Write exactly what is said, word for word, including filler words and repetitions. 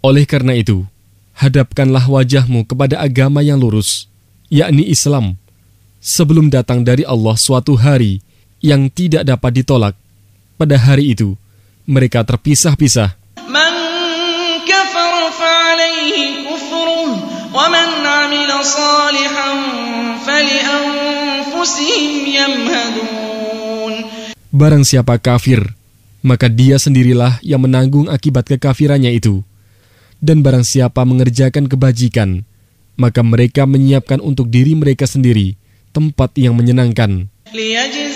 Oleh karena itu, hadapkanlah wajahmu kepada agama yang lurus, yakni Islam, sebelum datang dari Allah suatu hari yang tidak dapat ditolak. Pada hari itu, mereka terpisah-pisah. Man kafara fa'alayhi kufruh, wa man 'amila salihan falianfusihim yamhadun. Barang siapa kafir, maka dia sendirilah yang menanggung akibat kekafirannya itu. Dan barang siapa mengerjakan kebajikan, maka mereka menyiapkan untuk diri mereka sendiri tempat yang menyenangkan.